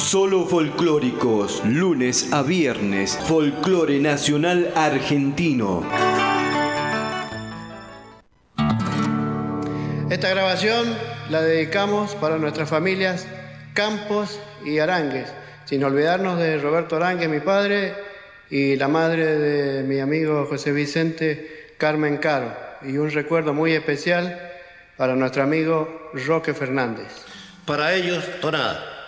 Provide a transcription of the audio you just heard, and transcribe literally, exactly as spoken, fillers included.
Solo folclóricos, lunes a viernes, folclore nacional argentino. Esta grabación la dedicamos para nuestras familias Campos y Aránguez, sin olvidarnos de Roberto Aránguez, mi padre, y la madre de mi amigo José Vicente, Carmen Caro, y un recuerdo muy especial para nuestro amigo Roque Fernández. Para ellos, tonada.